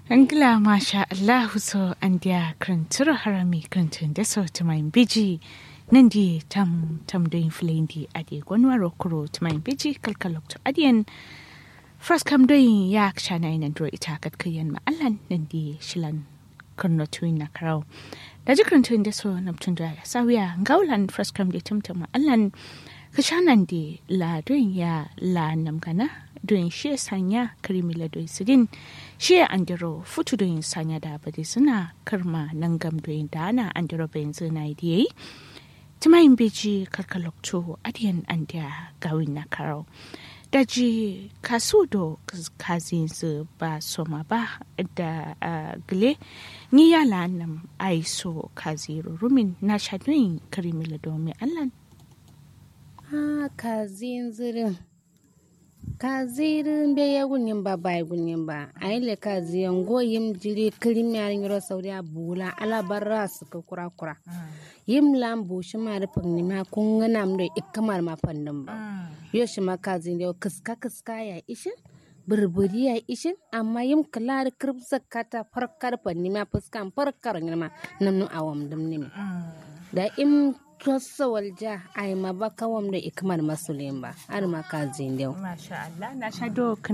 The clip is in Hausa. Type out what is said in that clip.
Angla masha Allahu so andia kranturo harami krantun deso tumain biji nandi tam doing flendi adi gwanwaro kuro tumain biji kalkalok to adian first kam doing yak shana inandro itakat kayan ma'alan nandi shilan kurno tuin na karau daji krantun deso namtundra sawiya ngaulan first kam di tumtum ma'alan kashanan di la doing ya la namgana doing shi sanya karimila doing sidin shi andiro futu doing sanya da bade suna karma nangam doing dana andiro benzo na idiyai timayin beji karkalokto adiyan andiya gawin na karau daji kasu do kazin su ba soma ba da gile ni yala nam aiso kaziru rumin na shadoyin karimila domin allan kazin be ya gunin ba bai gunin ba aile kaziyan goyim jiri kirimiyar yoro saudi abula ala barra su kura yim lambu shi ma da fagni ma kun gana mu da ikamar ma fannin ba yo shi ma kazin da kiska ya ishin burburi ya ishin amma yim kala da kirbsa kata farkar fanni ma fuskan farkar ma nan awam dum ne da im tossa walja ay ma ba kawam da ikmar masulin ba ar ma kazin da masha Allah na shado